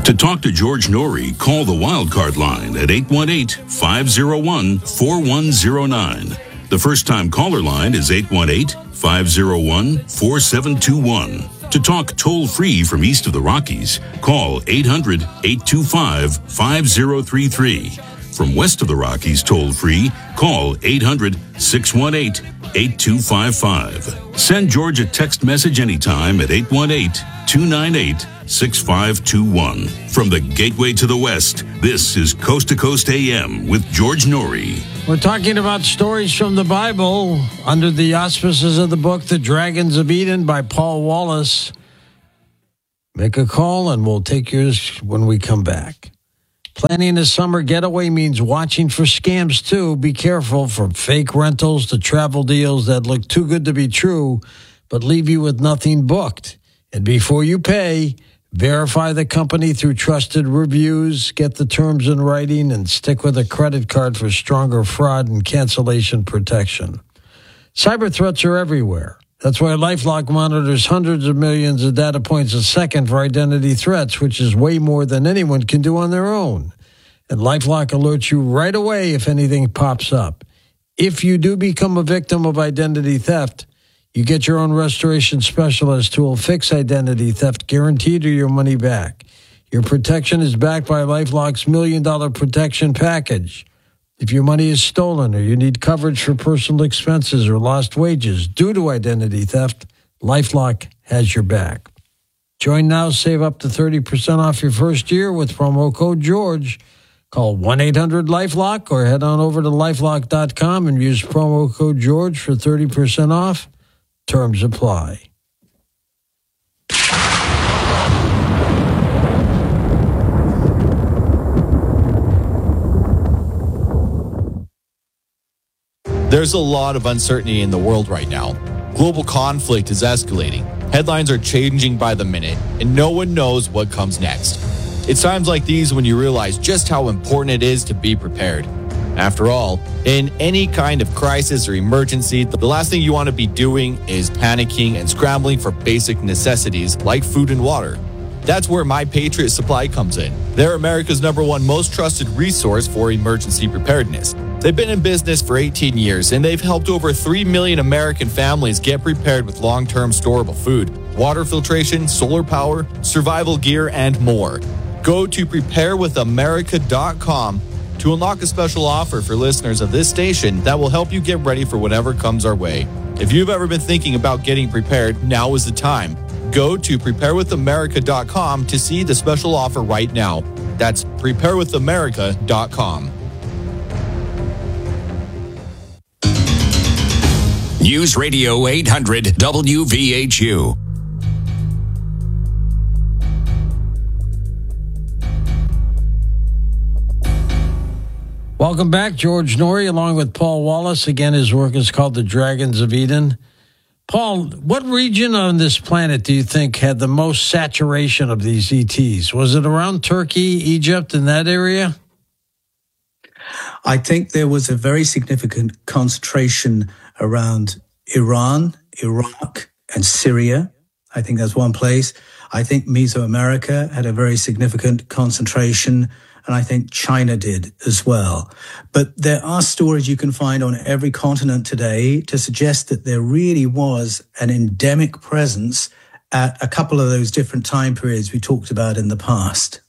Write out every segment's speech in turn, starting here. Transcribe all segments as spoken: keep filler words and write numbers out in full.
To talk to George Noory, call the Wildcard line at eight one eight, five oh one, four one oh nine. The first-time caller line is eight one eight, five oh one, four seven two one. To talk toll-free from east of the Rockies, call eight hundred, eight two five, five oh three three. From west of the Rockies toll-free, call eight hundred, six one eight, eight two five five. Send George a text message anytime at eight one eight, two nine eight, six five two one. From the Gateway to the West, this is Coast to Coast A M with George Noory. We're talking about stories from the Bible under the auspices of the book The Dragons of Eden by Paul Wallace. Make a call and we'll take yours when we come back. Planning a summer getaway means watching for scams, too. Be careful, from fake rentals to travel deals that look too good to be true, but leave you with nothing booked. And before you pay, verify the company through trusted reviews, get the terms in writing, and stick with a credit card for stronger fraud and cancellation protection. Cyber threats are everywhere. That's why LifeLock monitors hundreds of millions of data points a second for identity threats, which is way more than anyone can do on their own. And LifeLock alerts you right away if anything pops up. If you do become a victim of identity theft, you get your own restoration specialist who will fix identity theft, guaranteed or your money back. Your protection is backed by LifeLock's Million Dollar Protection Package. If your money is stolen or you need coverage for personal expenses or lost wages due to identity theft, LifeLock has your back. Join now, save up to thirty percent off your first year with promo code George. Call one eight hundred LifeLock or head on over to lifelock dot com and use promo code George for thirty percent off. Terms apply. There's a lot of uncertainty in the world right now. Global conflict is escalating. Headlines are changing by the minute, and no one knows what comes next. It's times like these when you realize just how important it is to be prepared. After all, in any kind of crisis or emergency, the last thing you want to be doing is panicking and scrambling for basic necessities like food and water. That's where My Patriot Supply comes in. They're America's number one most trusted resource for emergency preparedness. They've been in business for eighteen years, and they've helped over three million American families get prepared with long-term storable food, water filtration, solar power, survival gear, and more. Go to prepare with america dot com to unlock a special offer for listeners of this station that will help you get ready for whatever comes our way. If you've ever been thinking about getting prepared, now is the time. Go to prepare with america dot com to see the special offer right now. That's prepare with america dot com. News Radio eight hundred W V H U. Welcome back, George Noory, along with Paul Wallace. Again, his work is called The Dragons of Eden. Paul, what region on this planet do you think had the most saturation of these E Ts? Was it around Turkey, Egypt, in that area? I think there was a very significant concentration around Iran, Iraq, and Syria. I think that's one place. I think Mesoamerica had a very significant concentration, and I think China did as well. But there are stories you can find on every continent today to suggest that there really was an endemic presence at a couple of those different time periods we talked about in the past.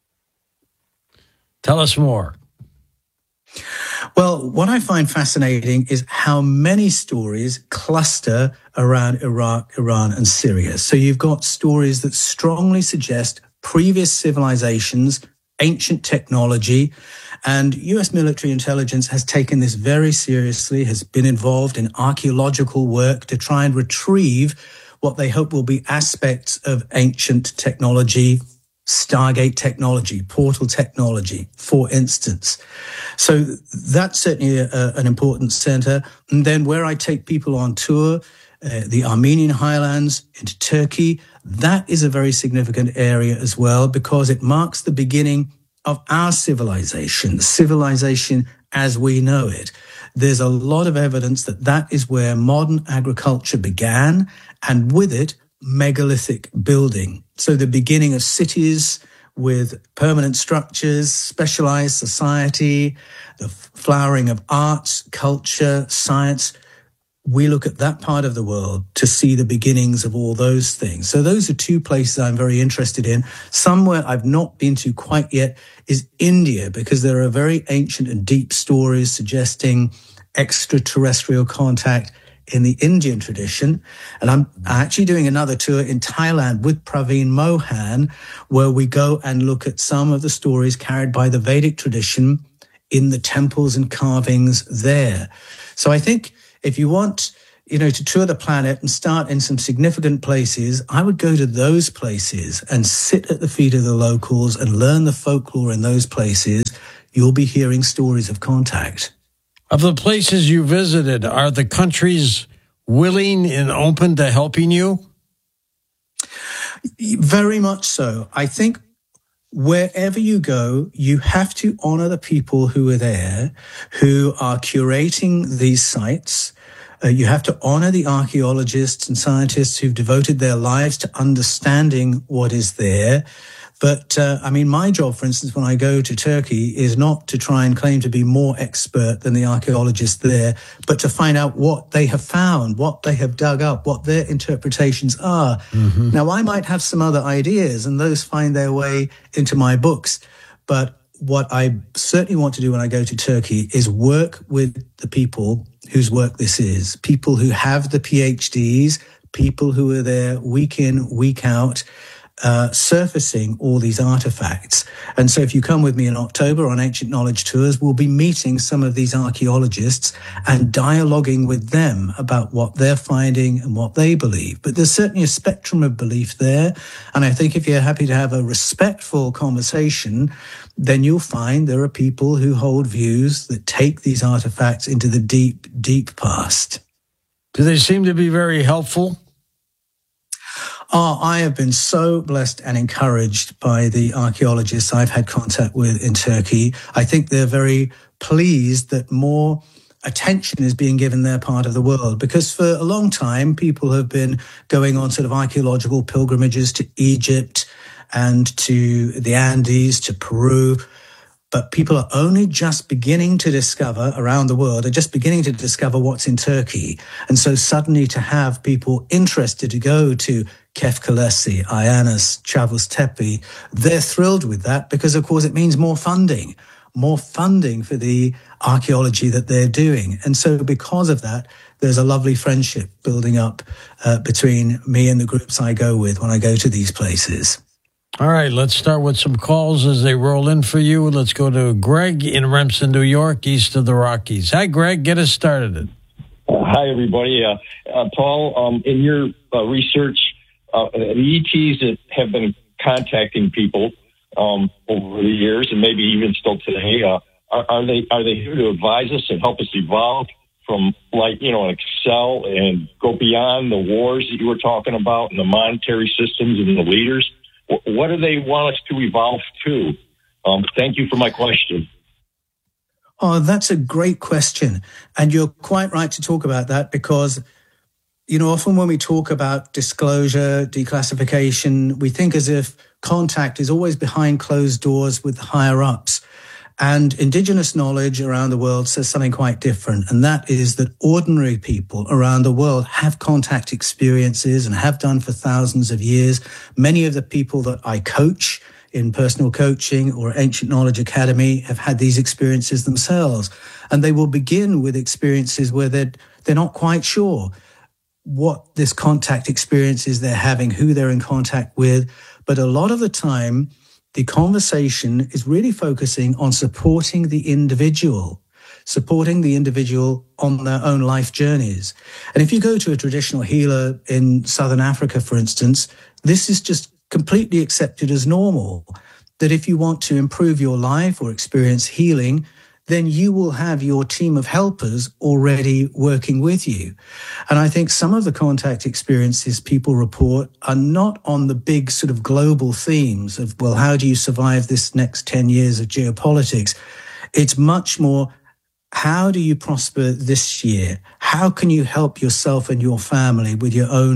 Tell us more. Well, what I find fascinating is how many stories cluster around Iraq, Iran, and Syria. So you've got stories that strongly suggest previous civilizations, ancient technology, and U S military intelligence has taken this very seriously, has been involved in archaeological work to try and retrieve what they hope will be aspects of ancient technology, Stargate technology, portal technology, for instance. So that's certainly a, an important center. And then where I take people on tour, uh, the Armenian highlands into Turkey, that is a very significant area as well, because it marks the beginning of our civilization, civilization as we know it. There's a lot of evidence that that is where modern agriculture began, and with it, megalithic building. So the beginning of cities with permanent structures, specialized society, the flowering of arts, culture, science. We look at that part of the world to see the beginnings of all those things. So those are two places I'm very interested in. Somewhere I've not been to quite yet is India, because there are very ancient and deep stories suggesting extraterrestrial contact in the Indian tradition. And I'm actually doing another tour in Thailand with Praveen Mohan, where we go and look at some of the stories carried by the Vedic tradition in the temples and carvings there. So I think if you want, you know, to tour the planet and start in some significant places, I would go to those places and sit at the feet of the locals and learn the folklore in those places. You'll be hearing stories of contact. Of the places you visited, are the countries willing and open to helping you? Very much so. I think wherever you go, you have to honor the people who are there, who are curating these sites. Uh, you have to honor the archaeologists and scientists who've devoted their lives to understanding what is there. But, uh, I mean, my job, for instance, when I go to Turkey is not to try and claim to be more expert than the archaeologists there, but to find out what they have found, what they have dug up, what their interpretations are. Mm-hmm. Now, I might have some other ideas, and those find their way into my books. But what I certainly want to do when I go to Turkey is work with the people whose work this is, people who have the PhDs, people who are there week in, week out, Uh, surfacing all these artifacts. And so if you come with me in October on Ancient Knowledge Tours, we'll be meeting some of these archaeologists and dialoguing with them about what they're finding and what they believe. But there's certainly a spectrum of belief there. And I think if you're happy to have a respectful conversation, then you'll find there are people who hold views that take these artifacts into the deep, deep past. Do they seem to be very helpful? Oh, I have been so blessed and encouraged by the archaeologists I've had contact with in Turkey. I think they're very pleased that more attention is being given their part of the world, because for a long time, people have been going on sort of archaeological pilgrimages to Egypt and to the Andes, to Peru. But people are only just beginning to discover around the world, are just beginning to discover what's in Turkey. And so suddenly to have people interested to go to Kefkalesi, Ayanis, Chavus Tepe, they're thrilled with that because, of course, it means more funding, more funding for the archaeology that they're doing. And so because of that, there's a lovely friendship building up uh, between me and the groups I go with when I go to these places. All right, let's start with some calls as they roll in for you. Let's go to Greg in Remsen, New York, east of the Rockies. Hi, Greg. Get us started. Uh, hi, everybody. Uh, uh, Paul, um, in your uh, research, uh, the E Ts that have been contacting people um, over the years, and maybe even still today, uh, are, are they are they here to advise us and help us evolve from, like, you know, excel and go beyond the wars that you were talking about and the monetary systems and the leaders? What do they want us to evolve to? Um, thank you for my question. Oh, that's a great question. And you're quite right to talk about that because, you know, often when we talk about disclosure, declassification, we think as if contact is always behind closed doors with higher ups. And indigenous knowledge around the world says something quite different. And that is that ordinary people around the world have contact experiences and have done for thousands of years. Many of the people that I coach in personal coaching or Ancient Knowledge Academy have had these experiences themselves. And they will begin with experiences where they're, they're not quite sure what this contact experience is they're having, who they're in contact with. But a lot of the time, the conversation is really focusing on supporting the individual, supporting the individual on their own life journeys. And if you go to a traditional healer in Southern Africa, for instance, this is just completely accepted as normal, that if you want to improve your life or experience healing, then you will have your team of helpers already working with you. And I think some of the contact experiences people report are not on the big sort of global themes of, well, how do you survive this next ten years of geopolitics? It's much more, how do you prosper this year? How can you help yourself and your family with your own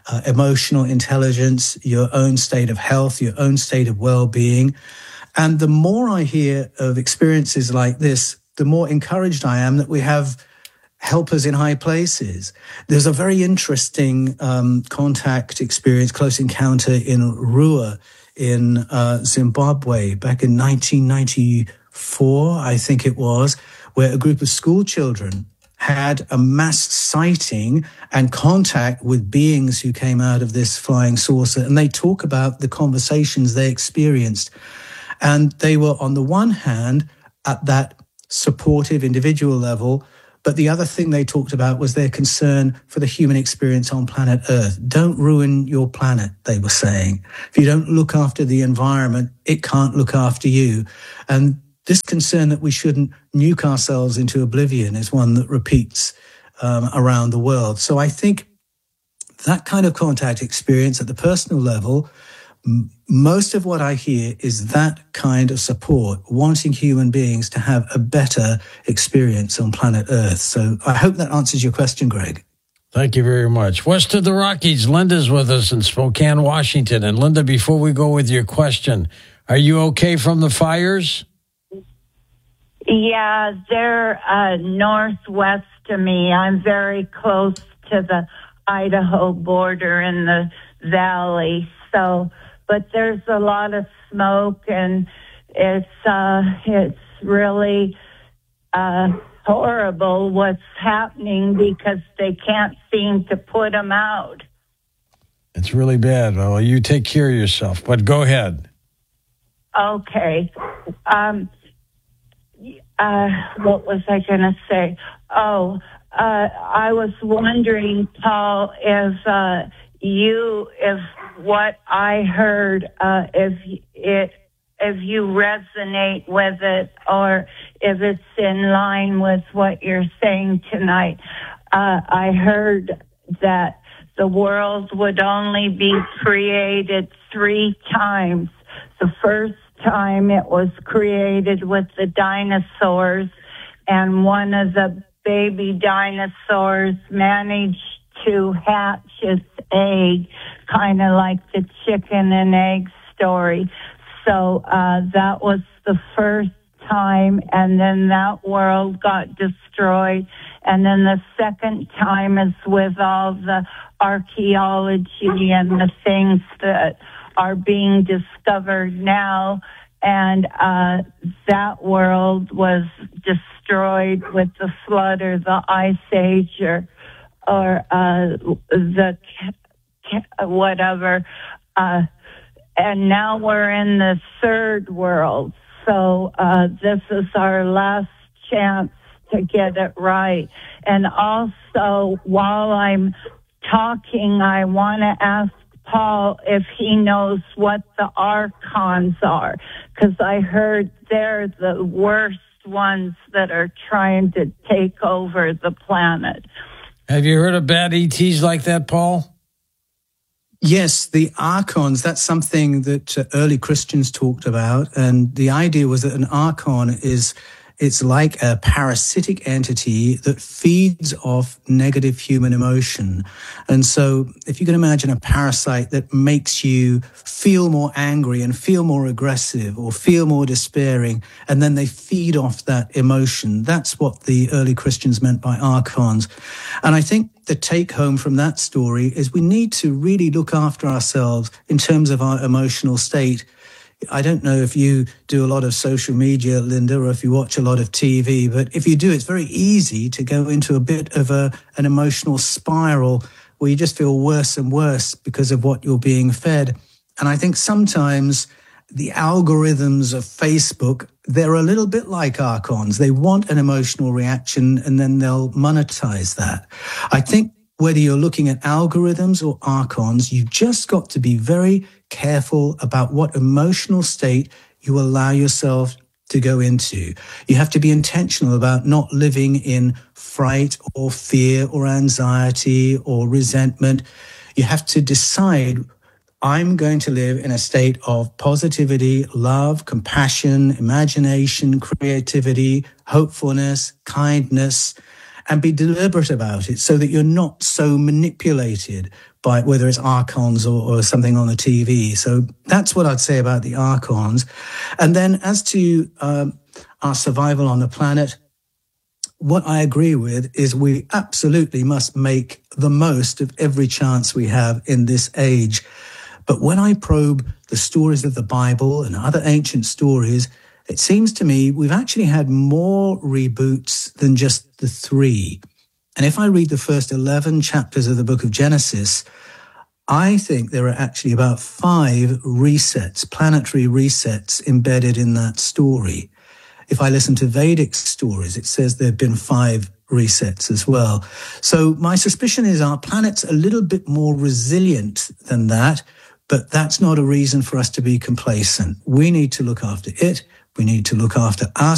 uh, emotional intelligence, your own state of health, your own state of well-being. And the more I hear of experiences like this, the more encouraged I am that we have helpers in high places. There's a very interesting um, contact experience, close encounter in Rua in uh, Zimbabwe back in nineteen ninety-four, I think it was, where a group of school children had a mass sighting and contact with beings who came out of this flying saucer. And they talk about the conversations they experienced. And they were, on the one hand, at that supportive individual level, but the other thing they talked about was their concern for the human experience on planet Earth. Don't ruin your planet, they were saying. If you don't look after the environment, it can't look after you. And this concern that we shouldn't nuke ourselves into oblivion is one that repeats um, around the world. So I think that kind of contact experience at the personal level, m- most of what I hear is that kind of support, wanting human beings to have a better experience on planet Earth. So I hope that answers your question, Greg. Thank you very much. West of the Rockies, Linda's with us in Spokane, Washington. And Linda, before we go with your question, are you okay from the fires? Yeah, they're uh, northwest of me. I'm very close to the Idaho border in the valley. So, but there's a lot of smoke, and it's uh, it's really uh, horrible what's happening because they can't seem to put them out. It's really bad. Well, you take care of yourself, but go ahead. Okay. Um, uh, what was I going to say? Oh, uh, I was wondering, Paul, if uh, you, if what I heard, uh, if it, if you resonate with it, or if it's in line with what you're saying tonight. Uh, I heard that the world would only be created three times. The first time it was created with the dinosaurs, and one of the baby dinosaurs managed to hatch its egg, kind of like the chicken and egg story. So uh, that was the first time, and then that world got destroyed. And then the second time is with all the archaeology and the things that are being discovered now. And uh, that world was destroyed with the flood or the ice age or, or uh, the whatever. Uh, and now we're in the third world. So uh, this is our last chance to get it right. And also, while I'm talking, I want to ask Paul if he knows what the archons are, because I heard they're the worst ones that are trying to take over the planet. Have you heard of bad E Ts like that, Paul? Yes, the archons, that's something that uh, early Christians talked about. And the idea was that an archon is, it's like a parasitic entity that feeds off negative human emotion. And so if you can imagine a parasite that makes you feel more angry and feel more aggressive or feel more despairing, and then they feed off that emotion, that's what the early Christians meant by archons. And I think the take home from that story is we need to really look after ourselves in terms of our emotional state. I don't know if you do a lot of social media, Linda, or if you watch a lot of T V, but if you do, it's very easy to go into a bit of a, an emotional spiral where you just feel worse and worse because of what you're being fed. And I think sometimes the algorithms of Facebook, they're a little bit like archons. They want an emotional reaction and then they'll monetize that. I think whether you're looking at algorithms or archons, you've just got to be very careful about what emotional state you allow yourself to go into. You have to be intentional about not living in fright or fear or anxiety or resentment. You have to decide, I'm going to live in a state of positivity, love, compassion, imagination, creativity, hopefulness, kindness. and be deliberate about it so that you're not so manipulated by whether it's archons or, or something on the T V. So that's what I'd say about the archons. And then as to um, our survival on the planet, what I agree with is we absolutely must make the most of every chance we have in this age. But when I probe the stories of the Bible and other ancient stories, it seems to me we've actually had more reboots than just the three. And if I read the first eleven chapters of the book of Genesis, I think there are actually about five resets, planetary resets embedded in that story. If I listen to Vedic stories, it says there have been five resets as well. So my suspicion is our planet's a little bit more resilient than that, but that's not a reason for us to be complacent. We need to look after it. We need to look after our